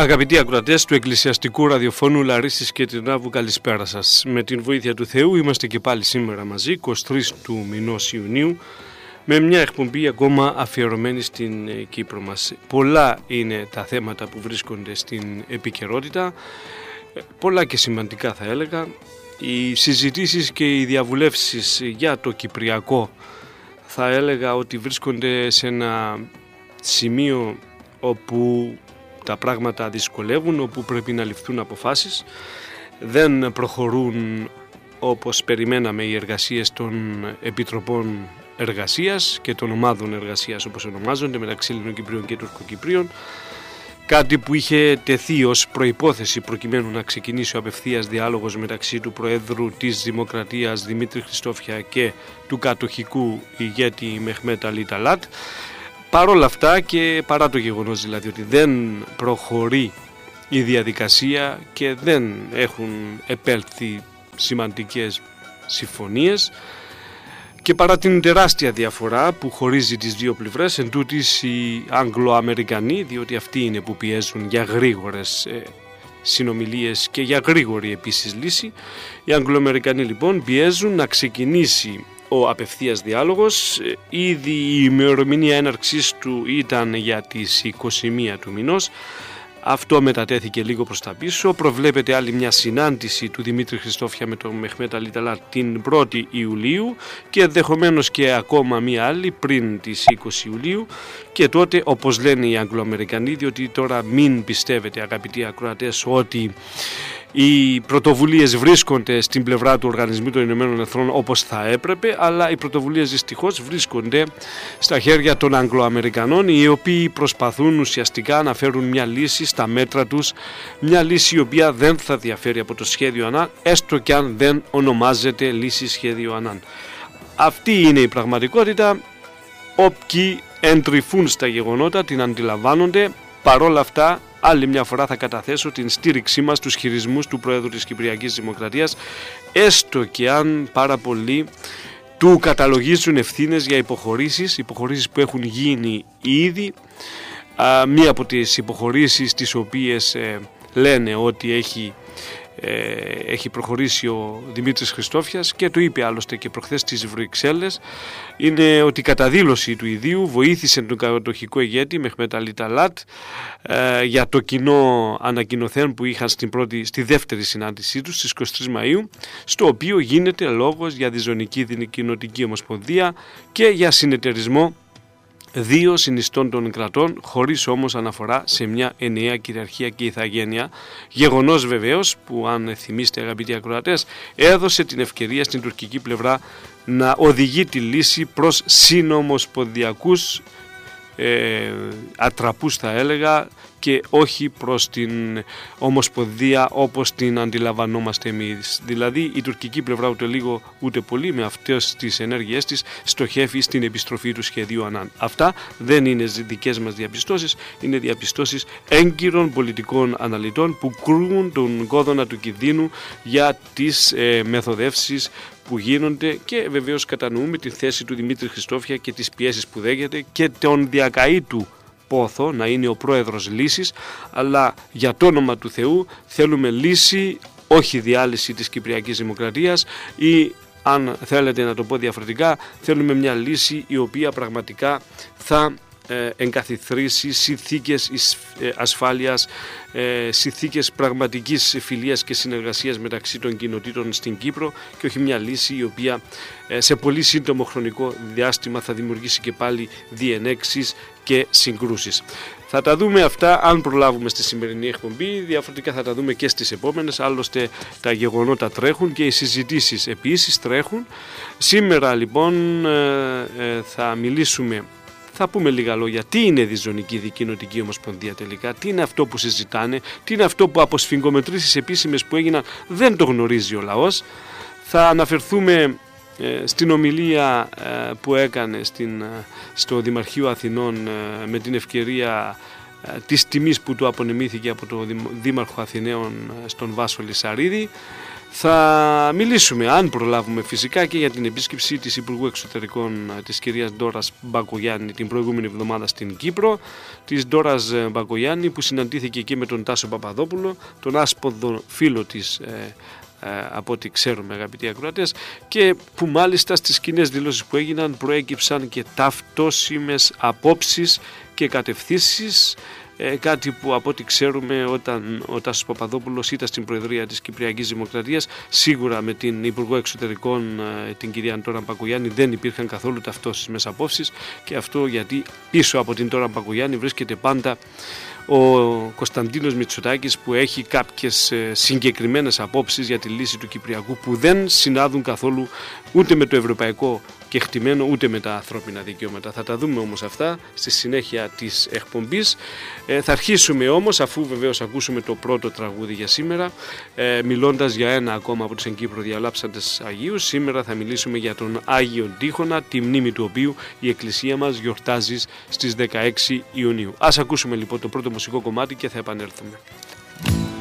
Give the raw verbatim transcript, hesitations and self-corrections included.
Αγαπητοί ακροατές του Εκκλησιαστικού Ραδιοφώνου Λαρίσης και Τρινάβου, καλησπέρα σας. Με την βοήθεια του Θεού είμαστε και πάλι σήμερα μαζί, εικοστή τρίτη του μηνός Ιουνίου, με μια εκπομπή ακόμα αφιερωμένη στην Κύπρο μας. Πολλά είναι τα θέματα που βρίσκονται στην επικαιρότητα, πολλά και σημαντικά θα έλεγα. Οι συζητήσεις και οι διαβουλεύσεις για το Κυπριακό θα έλεγα ότι βρίσκονται σε ένα σημείο όπου τα πράγματα δυσκολεύουν, όπου πρέπει να ληφθούν αποφάσεις. Δεν προχωρούν όπως περιμέναμε οι εργασίες των Επιτροπών Εργασίας και των Ομάδων Εργασίας, όπως ονομάζονται, μεταξύ Ελληνοκυπρίων και Τουρκοκυπρίων. Κάτι που είχε τεθεί ως προϋπόθεση προκειμένου να ξεκινήσει ο απευθείας διάλογος μεταξύ του Προέδρου της Δημοκρατίας Δημήτρη Χριστόφια και του κατοχικού ηγέτη Μεχμέτ Αλή Ταλάτ. Παρ' όλα αυτά και παρά το γεγονός δηλαδή ότι δεν προχωρεί η διαδικασία και δεν έχουν επέλθει σημαντικές συμφωνίες και παρά την τεράστια διαφορά που χωρίζει τις δύο πλευρές, εν τούτης οι Αγγλοαμερικανοί, διότι αυτοί είναι που πιέζουν για γρήγορες ε, συνομιλίες και για γρήγορη επίσης λύση, οι Αγγλοαμερικανοί λοιπόν πιέζουν να ξεκινήσει ο απευθείας διάλογος. Ήδη η ημερομηνία έναρξής του ήταν για τις είκοσι μία του μηνός. Αυτό μετατέθηκε λίγο προς τα πίσω. Προβλέπεται άλλη μια συνάντηση του Δημήτρη Χριστόφια με τον Μεχμέτ Αλή Ταλάτ την πρώτη Ιουλίου και ενδεχομένως και ακόμα μια άλλη πριν τις είκοσι Ιουλίου, και τότε, όπως λένε οι Αγγλοαμερικανοί, διότι τώρα μην πιστεύετε αγαπητοί ακροατές ότι οι πρωτοβουλίες βρίσκονται στην πλευρά του Οργανισμού των Ηνωμένων Εθνών όπως θα έπρεπε, αλλά οι πρωτοβουλίες δυστυχώς βρίσκονται στα χέρια των Αγγλοαμερικανών, οι οποίοι προσπαθούν ουσιαστικά να φέρουν μια λύση στα μέτρα τους, μια λύση η οποία δεν θα διαφέρει από το σχέδιο Ανάν, έστω και αν δεν ονομάζεται λύση σχέδιο Ανάν. Αυτή είναι η πραγματικότητα. Όποιοι εντρυφούν στα γεγονότα την αντιλαμβάνονται. Παρόλα αυτά, άλλη μια φορά θα καταθέσω την στήριξή μας στους χειρισμούς του Πρόεδρου της Κυπριακής Δημοκρατίας, έστω και αν πάρα πολλοί του καταλογίζουν ευθύνες για υποχωρήσεις, υποχωρήσεις που έχουν γίνει ήδη. Α, μία από τις υποχωρήσεις τις οποίες ε, λένε ότι έχει, ε, έχει προχωρήσει ο Δημήτρης Χριστόφιας, και το είπε άλλωστε και προχθές στις Βρυξέλλες, είναι ότι η καταδήλωση του ιδίου βοήθησε τον κατοχικό ηγέτη Μεχμέτ Αλή Ταλάτ ε, για το κοινό ανακοινωθέν που είχαν στην πρώτη, στη δεύτερη συνάντησή τους στις εικοστή τρίτη Μαΐου, στο οποίο γίνεται λόγος για διζωνική κοινοτική ομοσπονδία και για συνεταιρισμό δύο συνιστών των κρατών, χωρίς όμως αναφορά σε μια ενιαία κυριαρχία και ηθαγένεια. Γεγονός βεβαίως που, αν θυμίστε αγαπητοί ακροατές, έδωσε την ευκαιρία στην τουρκική πλευρά να οδηγεί τη λύση προς συνομοσπονδιακούς ε, ατραπούς θα έλεγα, και όχι προς την ομοσπονδία όπως την αντιλαμβανόμαστε εμείς. Δηλαδή η τουρκική πλευρά ούτε λίγο ούτε πολύ με αυτές τις ενέργειές της στοχεύει στην επιστροφή του σχεδίου Ανάν. Αυτά δεν είναι δικές μας διαπιστώσεις, είναι διαπιστώσεις έγκυρων πολιτικών αναλυτών που κρούν τον κόδωνα του κινδύνου για τις ε, μεθοδεύσεις που γίνονται, και βεβαίως κατανοούμε τη θέση του Δημήτρη Χριστόφια και τις πιέσεις που δέχεται και τον διακαή του πόθο να είναι ο πρόεδρος λύσης, αλλά για το όνομα του Θεού θέλουμε λύση, όχι διάλυση της Κυπριακής Δημοκρατίας, ή αν θέλετε να το πω διαφορετικά, θέλουμε μια λύση η οποία πραγματικά θα εγκαθιδρύσει συνθήκες ασφάλειας, συνθήκες πραγματικής φιλίας και συνεργασίας μεταξύ των κοινοτήτων στην Κύπρο, και όχι μια λύση η οποία σε πολύ σύντομο χρονικό διάστημα θα δημιουργήσει και πάλι διενέξεις και συγκρούσεις. Θα τα δούμε αυτά αν προλάβουμε στη σημερινή εκπομπή, διαφορετικά θα τα δούμε και στις επόμενες, άλλωστε τα γεγονότα τρέχουν και οι συζητήσεις επίσης τρέχουν. Σήμερα λοιπόν θα μιλήσουμε, θα πούμε λίγα λόγια τι είναι διζωνική δικοινοτική ομοσπονδία τελικά, τι είναι αυτό που συζητάνε, τι είναι αυτό που από σφιγγομετρήσεις επίσημες που έγιναν δεν το γνωρίζει ο λαός. Θα αναφερθούμε ε, στην ομιλία ε, που έκανε στην, ε, στο Δημαρχείο Αθηνών ε, με την ευκαιρία ε, της τιμής που του απονεμήθηκε από τον Δήμαρχο Αθηναίων ε, στον Βάσο Λυσαρίδη. Θα μιλήσουμε, αν προλάβουμε φυσικά, και για την επίσκεψη της Υπουργού Εξωτερικών της κυρίας Ντόρας Μπακογιάννη την προηγούμενη εβδομάδα στην Κύπρο, της Ντόρας Μπακογιάννη που συναντήθηκε και με τον Τάσο Παπαδόπουλο, τον άσποδο φίλο της ε, ε, από ό,τι ξέρουμε, αγαπητοί ακροατές, και που μάλιστα στις κοινές δηλώσεις που έγιναν προέκυψαν και ταυτόσιμες απόψεις και κατευθύνσεις. Ε, κάτι που από ό,τι ξέρουμε, όταν ο Τάσος Παπαδόπουλος ήταν στην Προεδρία της Κυπριακής Δημοκρατίας, σίγουρα με την Υπουργό Εξωτερικών, ε, την κυρία Ντόρα Μπακογιάννη, δεν υπήρχαν καθόλου ταυτόσιμες απόψεις, και αυτό γιατί πίσω από την Ντόρα Μπακογιάννη βρίσκεται πάντα ο Κωνσταντίνος Μητσοτάκης, που έχει κάποιες ε, συγκεκριμένες απόψεις για τη λύση του Κυπριακού που δεν συνάδουν καθόλου ούτε με το ευρωπαϊκό κεκτημένο ούτε με τα ανθρώπινα δικαιώματα. Θα τα δούμε όμως αυτά στη συνέχεια της εκπομπής. Ε, θα αρχίσουμε όμως, αφού βεβαίως ακούσουμε το πρώτο τραγούδι για σήμερα, ε, μιλώντας για ένα ακόμα από τους εν Κύπρο διαλάψαντες Αγίους. Σήμερα θα μιλήσουμε για τον Άγιο Τύχονα, τη μνήμη του οποίου η Εκκλησία μας γιορτάζει στις δεκαέξι Ιουνίου. Ας ακούσουμε λοιπόν το πρώτο μουσικό κομμάτι και θα επανέλθουμε.